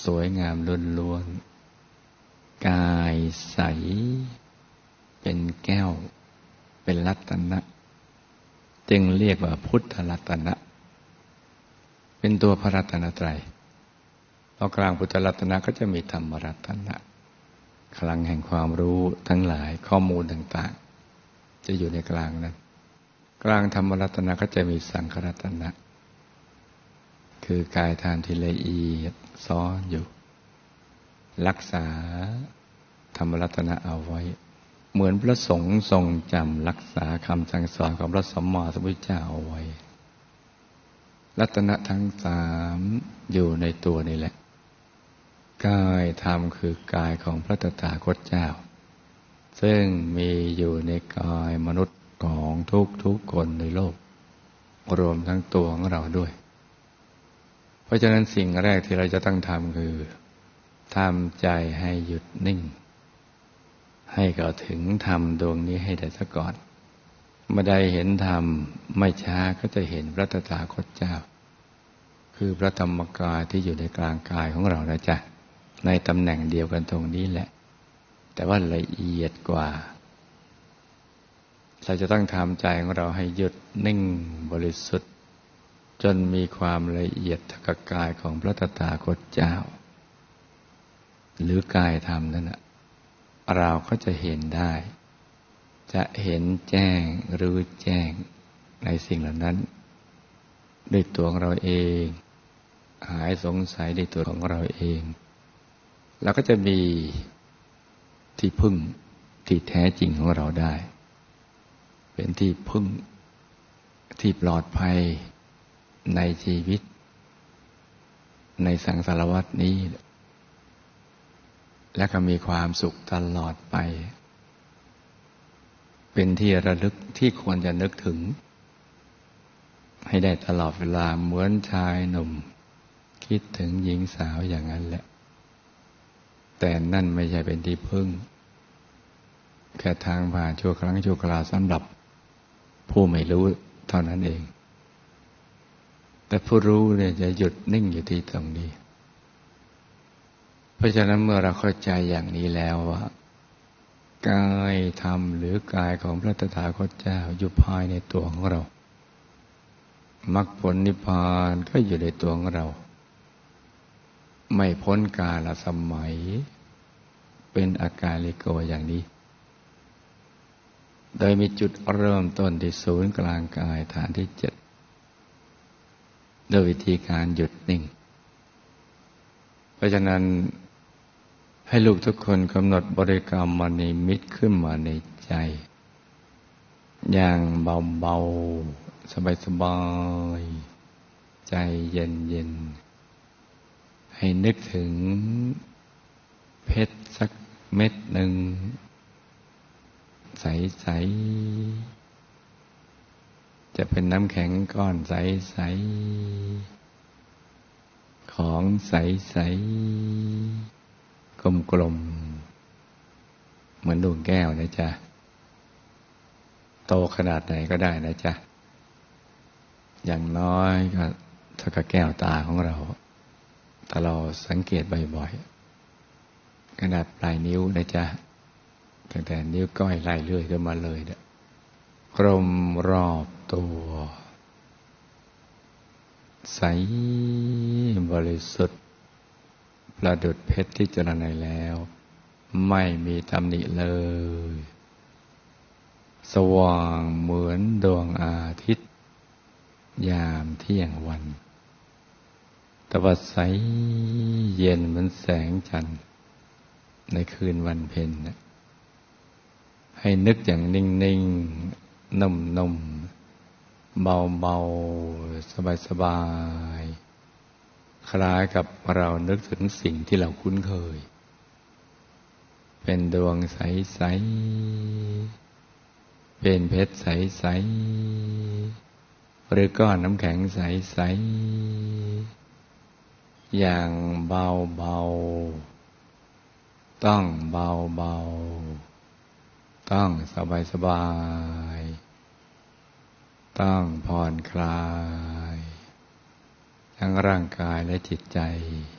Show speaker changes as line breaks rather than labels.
สวยงามล้วนๆกายใสเป็นแก้วเป็นรัตนะจึงเรียกว่าพุทธรัตนะเป็นตัวพระรัตนตรัยตรงกลางพุทธรัตนะก็จะมีธรรมรัตนะคลังแห่งความรู้ทั้งหลายข้อมูลต่างๆจะอยู่ในกลางนั้นกลางธรรมรัตนะก็จะมีสังขรัตนะคือกายธาตุที่ละเอียดซ้อนอยู่รักษาธรรมรัตนะเอาไว้เหมือนพระสงฆ์ทรงจำรักษาคำสั่งสอนของพระสัมมาสัมพุทธเจ้าเอาไว้รัตนะทั้งสามอยู่ในตัวนี่แหละกายธรรมคือกายของพระตถาคตเจ้าซึ่งมีอยู่ในกายมนุษย์ของทุกคนในโลกรวมทั้งตัวของเราด้วยเพราะฉะนั้นสิ่งแรกที่เราจะต้องทำคือทำใจให้หยุดนิ่งให้เข้าถึงธรรมดวงนี้ให้ได้ซะก่อนเมื่อใดเห็นธรรมไม่ช้าก็จะเห็นพระตถาคตเจ้าคือพระธรรมกายที่อยู่ในกลางกายของเรานะจ๊ะในตำแหน่งเดียวกันตรงนี้แหละแต่ว่าละเอียดกว่าเราจะต้องทำใจของเราให้หยุดนิ่งบริสุทธิ์จนมีความละเอียดทักกายของพระตถาคตเจ้าหรือกายธรรมนั่นแหละเราก็จะเห็นได้จะเห็นแจ้งรู้แจ้งในสิ่งเหล่านั้นด้วยตัวของเราเองหายสงสัยในตัวของเราเองเราก็จะมีที่พึ่งที่แท้จริงของเราได้เป็นที่พึ่งที่ปลอดภัยในชีวิตในสังสารวัฏนี้และก็มีความสุขตลอดไปเป็นที่ระลึกที่ควรจะนึกถึงให้ได้ตลอดเวลาเหมือนชายหนุ่มคิดถึงหญิงสาวอย่างนั้นแหละแต่นั่นไม่ใช่เป็นที่พึ่งแค่ทางผ่านชั่วครั้งชั่วคราวสำหรับผู้ไม่รู้เท่านั้นเองแต่ผู้รู้เนี่ยจะหยุดนิ่งอยู่ที่ตรงนี้เพราะฉะนั้นเมื่อเราเข้าใจอย่างนี้แล้วว่ากายธรรมหรือกายของพระตถาคตเจ้าอยู่ภายในตัวของเรามรรคผลนิพพานก็อยู่ในตัวของเราไม่พ้นกาลสมัยเป็นอากาลิโกอย่างนี้โดยมีจุดเริ่มต้นที่ศูนย์กลางกายฐานที่7โดยวิธีการหยุดนิ่งเพราะฉะนั้นให้ลูกทุกคนกำหนดบริกรรมมนิมิตขึ้นมาในใจอย่างเบาๆสบายๆใจเย็นๆให้นึกถึงเพชรสักเม็ดหนึ่งใสๆจะเป็นน้ำแข็งก้อนใสๆของใสๆกลมๆเหมือนดวงแก้วนะจ๊ะโตขนาดไหนก็ได้นะจ๊ะอย่างน้อยก็เท่ากับแก้วตาของเราแต่เราสังเกตบ่อยๆขนาดปลายนิ้วนะจ๊ะตั้งแต่นิ้วก้อยไล่เลื่อยขึ้นมาเลยเนี่ยกลมรอบตัวใสบริสุทธิ์ประดุจเพชรที่เจริญแล้วไม่มีตำหนิเลยสว่างเหมือนดวงอาทิตย์ยามเที่ยงวันตะวันใสเย็นเหมือนแสงจันทร์ในคืนวันเพ็ญให้นึกอย่างนิ่งๆนุ่มๆเบาๆสบายๆคล้ายกับเรานึกถึงสิ่งที่เราคุ้นเคยเป็นดวงใสๆเป็นเพชรใสๆหรือก้อนน้ำแข็งใสๆอย่างเบาๆต้องเบาๆต้องสบายๆต้องผ่อนคลายทั้งร่างกายและจิตใจ